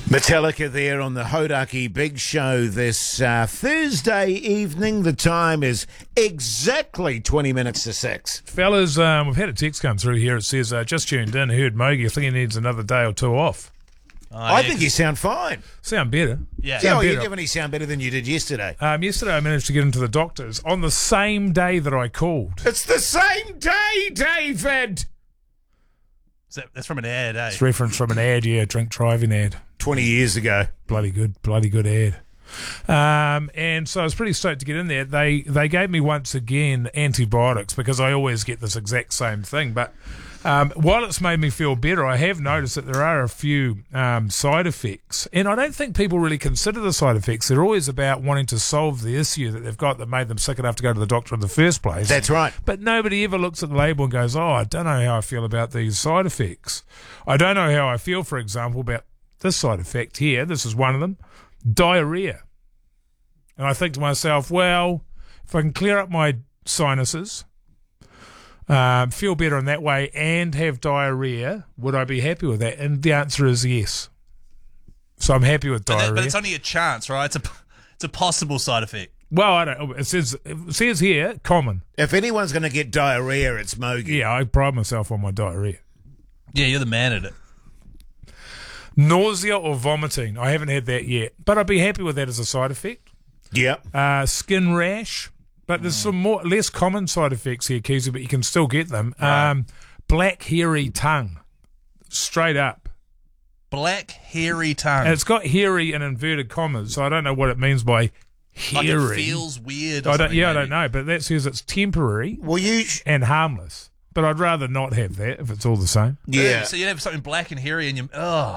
Metallica there on the Hodaki Big Show this Thursday evening. The time is exactly 20 minutes to 6. Fellas, we've had a text come through here. It says, just tuned in, heard Mogi. I think he needs another day or two off. I think you sound fine. Sound better. Yeah, Sound you better. definitely sound better than you did yesterday. Yesterday I managed to get into the doctor's on the same day that I called. It's the same day, David! That's from an ad, eh? It's reference from an ad, yeah, drink driving ad. 20 years ago. Bloody good ad. And so I was pretty stoked to get in there. They gave me once again antibiotics because I always get this exact same thing. But while it's made me feel better, I have noticed that there are a few side effects. And I don't think people really consider the side effects. They're always about wanting to solve the issue that they've got that made them sick enough to go to the doctor in the first place. That's right. But nobody ever looks at the label and goes, oh, I don't know how I feel about these side effects. I don't know how I feel, for example, about this side effect here. This is one of them. Diarrhea. And I think to myself, well, if I can clear up my sinuses, feel better in that way, and have diarrhea, would I be happy with that? And the answer is yes. So I'm happy with diarrhea. But it's only a chance, right? It's a possible side effect. Well, I don't. It says here, common. If anyone's going to get diarrhea, it's Mogi. Yeah, I pride myself on my diarrhea. Yeah, you're the man at it. Nausea or vomiting. I haven't had that yet, but I'd be happy with that as a side effect. Yep. Skin rash. But there's some less common side effects here, Keezy, but you can still get them. Right. Black, hairy tongue. Straight up. Black, hairy tongue. And it's got hairy in inverted commas, so I don't know what it means by hairy. Like it feels weird. I don't know, but that says it's temporary and harmless. But I'd rather not have that if it's all the same. Yeah. So you'd have something black and hairy and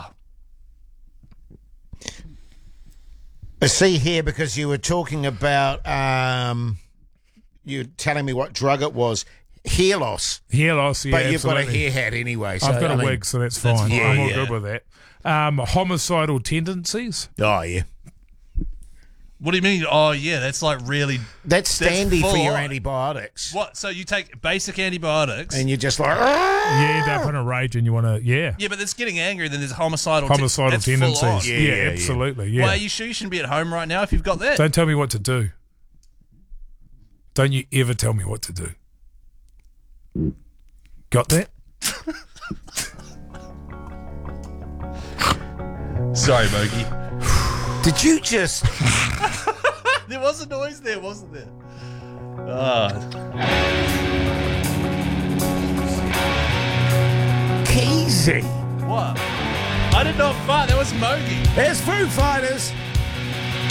I see here, because you were talking about, you're telling me what drug it was. Hair loss. Hair loss, yeah. But you've absolutely. got a hair hat anyway. So, I've got a wig, so that's fine. Yeah, I'm all yeah. good with that. Homicidal tendencies. Oh, yeah. What do you mean? Oh, yeah, that's like really... That's standy full for your on. antibiotics. What? So you take basic antibiotics... And you're just like... You end up in a rage and you want to, Yeah, but it's getting angry, then there's homicidal tendencies. full on. Yeah, absolutely, yeah. Well, are you sure you shouldn't be at home right now if you've got that? Don't tell me what to do. Don't you ever tell me what to do. Got that? Sorry, Mogi. Did you just... There was a noise there, wasn't there? Keezy. What? I did not fart. That was Mogi. There's Foo Fighters.